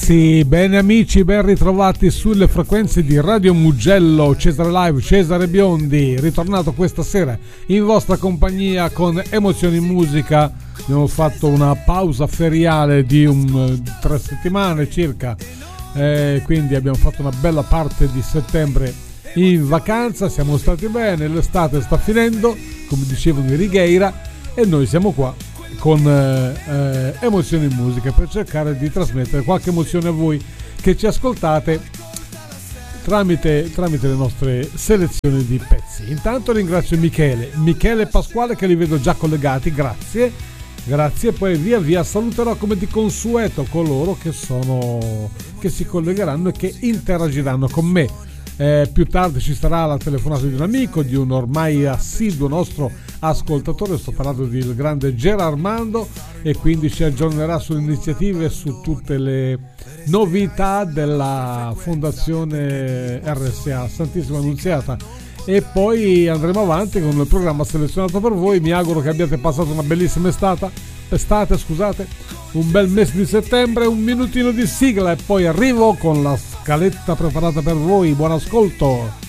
ragazzi, bene amici, ben ritrovati sulle frequenze di Radio Mugello, Cesare Live, Cesare Biondi, ritornato questa sera in vostra compagnia con Emozioni in Musica. Abbiamo fatto una pausa feriale di 3 settimane circa, quindi abbiamo fatto una bella parte di settembre in vacanza, siamo stati bene, l'estate sta finendo, come dicevano i Righeira, e noi siamo qua con Emozioni in Musica per cercare di trasmettere qualche emozione a voi che ci ascoltate tramite le nostre selezioni di pezzi. Intanto ringrazio Michele e Pasquale, che li vedo già collegati, grazie, poi via via saluterò come di consueto coloro che si collegheranno e che interagiranno con me. Più tardi ci sarà la telefonata di un amico, di un ormai assiduo nostro ascoltatore, sto parlando del grande Gerarmando, e quindi ci aggiornerà sulle iniziative, su tutte le novità della Fondazione RSA Santissima Annunziata, e poi andremo avanti con il programma selezionato per voi. Mi auguro che abbiate passato una bellissima estate, un bel mese di settembre. Un minutino di sigla e poi arrivo con la scaletta preparata per voi. Buon ascolto.